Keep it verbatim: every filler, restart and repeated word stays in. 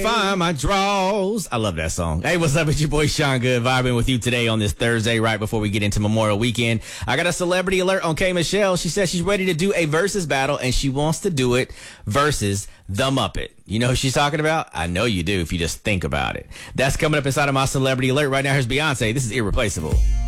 Find my draws. I love that song. Hey, what's up? It's your boy Sean Good vibing with you today on this Thursday right before we get into Memorial Weekend. I got a celebrity alert on K. Michelle. She says she's ready to do a versus battle and she wants to do it versus the Muppet. You know who she's talking about? I know you do if you just think about it. That's coming up inside of my celebrity alert. Right now, here's Beyonce. This is Irreplaceable.